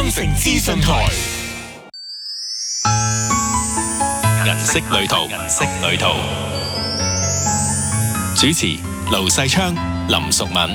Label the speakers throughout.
Speaker 1: 康城資訊台，銀色旅途，銀色旅途。主持盧世昌、林淑敏。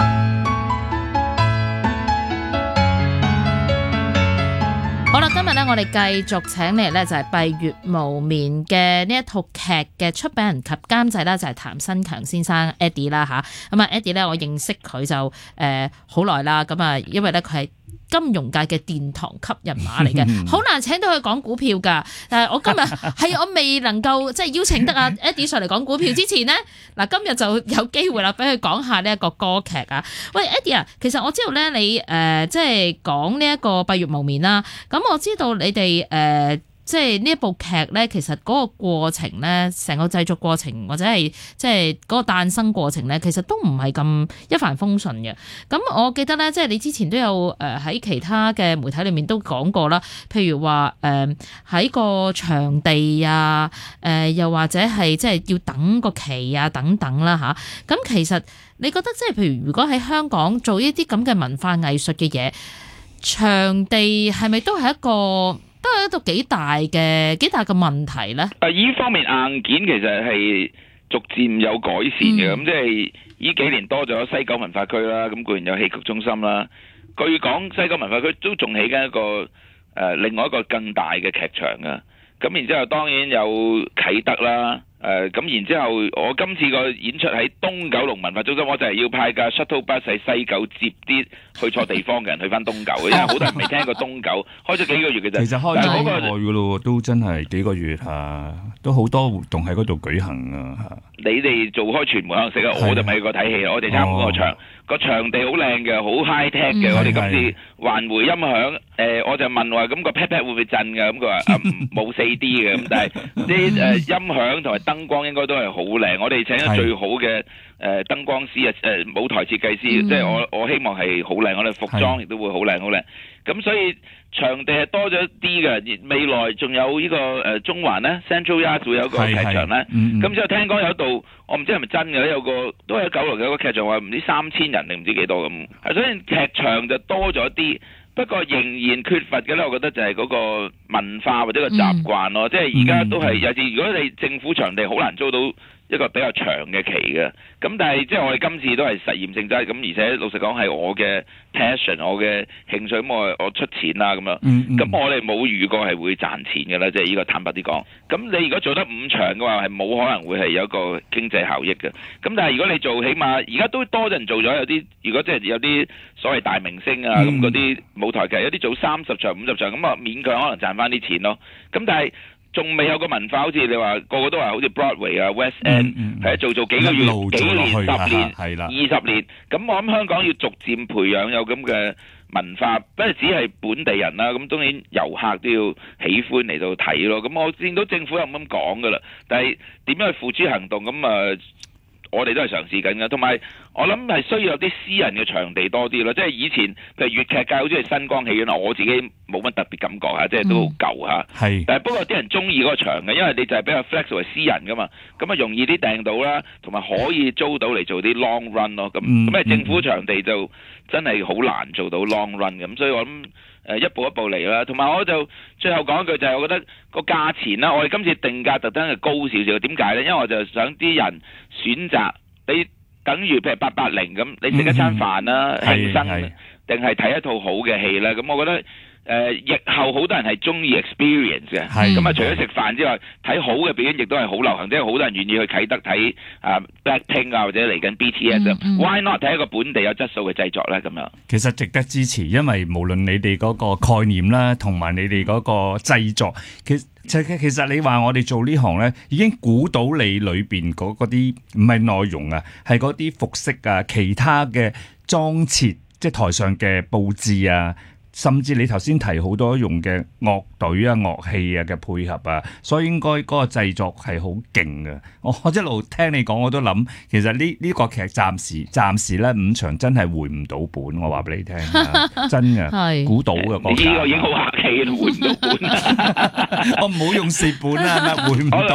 Speaker 2: 好啦，今日咧我哋繼續請嚟咧就係《閉月無眠》嘅呢一套劇嘅出品人及監製啦，就係譚新強先生 Eddie 啦吓。咁啊 Eddie 咧我認識佢就好耐啦，咁啊因為咧佢係金融界嘅殿堂級人馬嚟嘅，好難請到佢講股票噶。但係我今日係我未能夠即係邀請得阿 Eddie 上嚟講股票之前呢，嗱今日就有機會啦，俾佢講下呢一個歌劇啊。喂 Eddie 啊，其實我知道咧你即係講呢一個閉月無眠啦，咁我知道你哋即係呢一部劇咧，其實嗰個過程咧，成個製作過程或者係即係嗰個誕生過程咧，其實都唔係咁一帆風順嘅。咁我記得咧，即係你之前都有喺其他嘅媒體裏面都講過啦，譬如話喺個場地啊，又或者係即係要等個期啊等等啦吓。咁其實你覺得即係譬如如果喺香港做呢啲咁嘅文化藝術嘅嘢，場地係咪都係一個幾大嘅問題咧？
Speaker 3: 呢方面硬件其實係逐漸有改善嘅，咁即係呢幾年多咗西九文化區啦，咁固然有戲曲中心啦。據講西九文化區都仲起緊一個另外一個更大嘅劇場啊。咁然之後當然有啟德啦。咁然之後，我今次個演出喺東九龍文化中心，我就係要派架 shuttle bus 喺西九接啲去錯地方嘅人去翻東九，因為好多人未聽過東九，開咗幾個月嘅啫。
Speaker 4: 其實開咗好耐嘅咯，都真係幾個月嚇，都好多活動喺嗰度舉行啊嚇。
Speaker 3: 你哋做開傳媒可能識啊，我就咪去過睇戲，我哋參觀個場，個場地好靚嘅，好 high tech 嘅。我哋今次環迴音響，我就問話咁個 pat pat 會唔會震㗎？咁佢話冇4D 嘅，咁但係啲音響同埋燈光應該都係好靚。我哋請咗最好嘅燈光師啊，舞台設計師，即係我希望係好靚。我哋服裝亦都會好靚好靚。咁所以場地係多咗啲嘅，未來仲有呢個中環咧 Central Yard 會有一個劇場咧。咁之後聽講有一度，我唔知係咪真嘅咧，有個都喺九龍有個劇場話唔知3000人定唔知幾多咁。所以劇場就多咗啲，不過仍然缺乏嘅咧，我覺得就係嗰個文化或者個習慣咯。即係而家都係有時，如果你政府場地好難租到一個比較長嘅期嘅，咁但係即係我哋今次都係實驗性質，咁而且老實講係我嘅 passion， 我嘅興趣，咁我出錢啦咁樣，咁我哋冇預過係會賺錢嘅啦，即係呢個坦白啲講。咁你如果做得5場嘅話，係冇可能會係有一個經濟效益嘅。咁但係如果你做起碼而家都多人做咗，有啲如果即係有啲所謂大明星啊，咁嗰啲舞台劇有啲做30場50場，咁啊勉強可能賺翻啲錢咯。咁但係仲未有個文化，好似你話個個都話好似 Broadway 啊、West End 係做幾個月、幾年、10年、20年。咁我諗香港要逐漸培養有咁嘅文化，不過只係本地人啦。咁當然遊客都要喜歡嚟到睇咯。咁我見到政府有咁講噶啦，但係點樣去付諸行動咁我哋都係嘗試緊嘅，同埋我諗係需要有啲私人嘅場地多啲咯。即係以前譬如粵劇界好似係新光戲院，我自己冇乜特別感覺嚇，即係都好舊嚇。但係不過啲人中意嗰個場嘅，因為你就係比較 flexible 私人噶嘛，咁啊容易啲訂到啦，同埋可以租到嚟做啲 long run 咯。咁政府場地就真係好難做到 long run 咁，所以我諗一步一步嚟啦。同埋我就最後講一句就係，我覺得個價錢啦，我哋今次定價特登係高少少。點解咧？因為我就想啲人選擇你等於譬如880咁，你食一餐飯啦，輕生定係睇一套好嘅戲啦。咁我覺得疫後好多人係中意 experience 嘅，咁除咗食飯之外，睇好嘅表演亦都係好流行，即係好多人願意去啟德睇Blackpink 啊，或者嚟緊 BTS Why not 睇一個本地有質素嘅製作咧？咁樣
Speaker 4: 其實值得支持，因為無論你哋嗰個概念啦，同埋你哋嗰個製作，其實你話我哋做呢行咧，已經估到你裏邊嗰啲唔係內容啊，係嗰啲服飾啊，其他嘅裝設，即係台上嘅佈置啊。甚至你頭先提好多用嘅樂隊啊、樂器啊嘅配合啊，所以應該嗰個製作係好勁嘅。我一路聽你講，我都諗其實呢個劇暫時咧5場真係回唔到本，我話俾你聽，真嘅估到嘅。呢
Speaker 3: 個已經好客氣啦，回唔到本。
Speaker 4: 我唔好用蝕本啦，回唔到